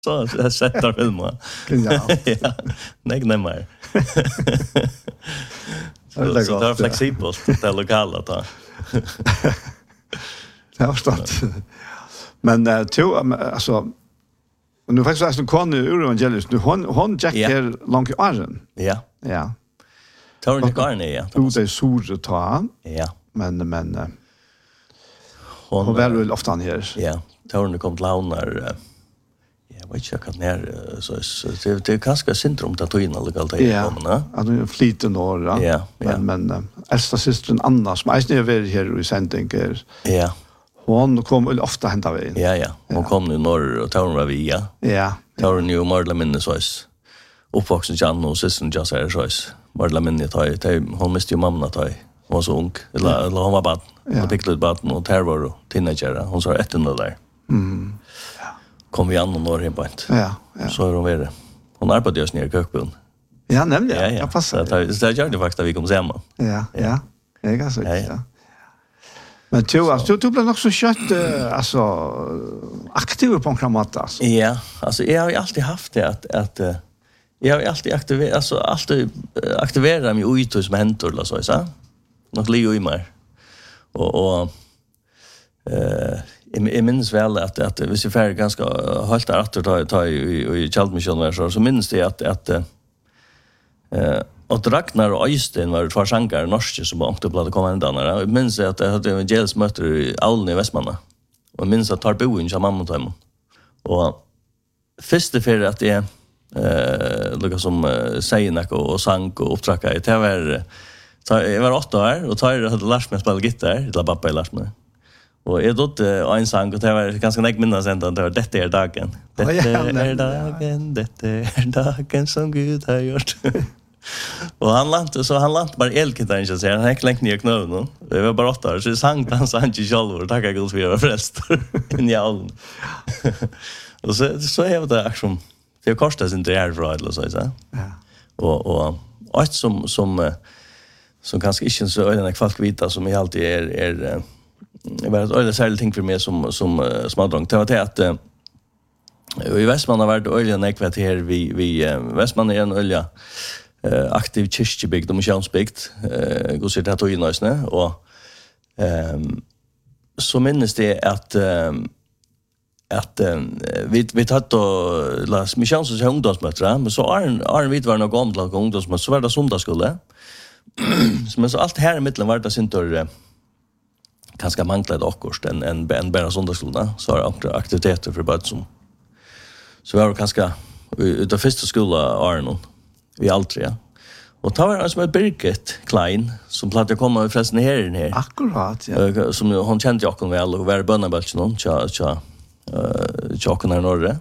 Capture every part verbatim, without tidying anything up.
Så jag sätter filmen. Ja, nej nämmer. Så så där flexibelt det är lokalt då. Det har stått. Men uh, to alltså nu faktiskt är det kon ur evangelisk nu hon hon jackar långt i arren. Ja. Ja. Tar ni garne ja. Du det sur ta. Ja. Men men uh, hon hon väl väl ofta här. Ja. Tar ni kom launar jag vet inte ner så så det det kanske syndrom att ta in alla kallt här komna. Ja, du flyter norra. Ja. Men men uh, äldsta systern Anna som är snö över här i sändningar. Ja. Hon kom väl ofta hända vägen. Ja ja. Hon kom nu norr och tar var vi ja. Ja. Tar ni ju Marla minne så är uppvuxen Jan och systern just är så är Marla minne tar hon måste ju mamma ta. Hon var så ung eller eller hon var barn. Hon fick lite barn och tar var teenager. Hon sa ett under där. Mm. Kom vi an och norr hem på ett. Ja, ja. Så är hon vidare. Hon arbetade just nere i Kökbön. Ja, nämligen. Ja, ja. Jag passar. Så det det gör det faktiskt att vi kom samman. Ja, ja. Jag kan säga. Ja. Men du alltså du blev också kött uh, alltså aktiv på en kramat alltså. Ja, alltså jag har ju alltid haft det att att uh, jag har ju alltid aktiverat alltså alltid uh, aktiverat mig ut som hänt eller så så. Något Leo i mig. Och och eh jag minns väl att att vi ser färd ganska halt där att ta ta i i Chaltmission så så minns det att att eh och Ragnar och Øystein var två sjankar norske som åkte på att komma ända där. Jag minns att jag hade en gels möter i Allen i Västmanna. Och minns att tar boen som mamma och dem. Och första för att det eh lukar som säger något och sank och upptracka i T V. Så jag var åtta år och tar hade lärt mig spela gitarr, det pappa i lärt mig. Och jag dotte en sang och det var ganska näck minnas ända det var detta är dagen. Detta är dagen, detta är dagen som Gud har gjort. Och han lantade så han lantade bara elgitarren så säger han har klänkt ner knöven. Det var bara åtta år så sang han så han inte själv och tacka Gud för jag var frälst. In i allen. Och så så är det action. Det kostar sin det är för eller så så. Ja. Och och allt som som som kanske inte så är den kvalt vita som jag alltid är är det var ett öde särskilt ting för mig som som smadrong. Det var det att i Västmanland har varit olja nekvat här vi vi Västmanland är en olja Uh, aktiv kyrkjebygd og misjonsbygd uh, går sitt här i Nøysne og um, så minnes det at um, at um, vi vi tatt og las misjons og ungdomsmøter men så er en er en vid var noe gammelt ungdomsmøter så var det søndagsskole men så allt här i mitten var det syntor uh, kanskje manglet akkurat en en en bare søndagsskole så er det aktiviteter for barn som så var det kanskje ut av første skole er noen vi aldrig, ja. Och tar han som är Birgit Klein som plattade komma förresten här in här. Akkurat, ja. Som hon kände jag väl och var bönabölts någon tja tja eh chocken här norra.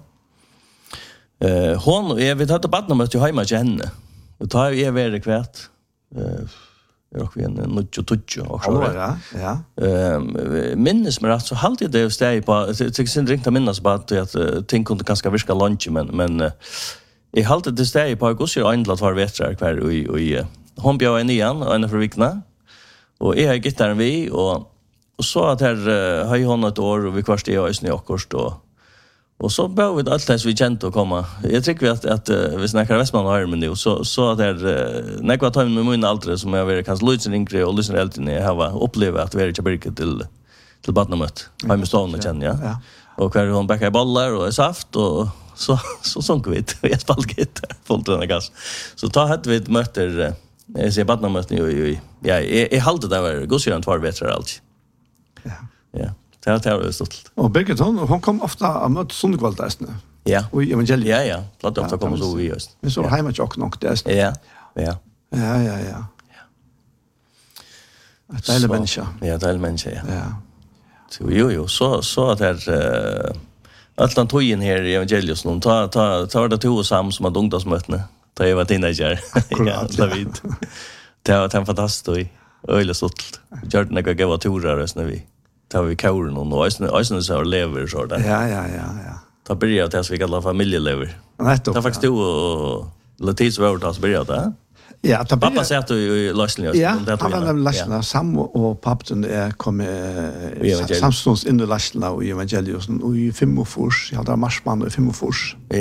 Eh hon jag vet att barnen måste ju hemma till henne. Och tar jag är kvärt. Eh jag och vi en nutjo tutjo och så. Ja, ja. Eh minns mig att så halt det steg på tycker synd ringta minnas bara att ting kunde ganska virka lunch men men jag halte det steg på Augusti Eindla var vetrar kvar och och hon bjöd en igen och en för vikna. Och jag har gitarren vi och och så att här har ju hon ett år och vi kvarst i ösn i Åkerst och och så bör vi allt det vi känt att komma. Jag tycker vi att att vi snackar Västman har men nu så så att där när jag tar med min altre som jag vill kanske lyssna inkre och lyssna helt när jag har upplevt att vi är inte brukat till till badnamöt. Har med stående känner jag. Ja. Och kvar hon backar bollar och saft och så så sånk vi det jag spalt gitarr fullt den gas så ta hade vi ett möter jag ser bara möter ju ja jag hållde det var godsjön två veckor allt ja ja det har det stått och Birgit hon hon kom ofta att möta sundkvältast nu ja och evangeliet ja ja platt ofta kommer så vi just vi så hemma och nog det ja ja ja ja ja ja det är människa ja det är människa ja ja så jo jo så så att det Allan tog in här i evangelius någon ta ta ta det två sam som att ungdomsmötena ta jag var teenager ja David det var en fantastisk öle sålt gjorde några gåva torar oss när vi tar vi kauren och nu är så lever så där ja ja ja ja ta börja att vi kallar familjelever nej då faktiskt du och Latis var det så började det Ja, det Pappa sa att du i Lösningen. Ja, han var nemlig Løsningen. Sam og pappen er kommet samstånds inn i Løsningen og i evangeliet og i fem og fors. Jeg hadde marsmann og i fem og fors.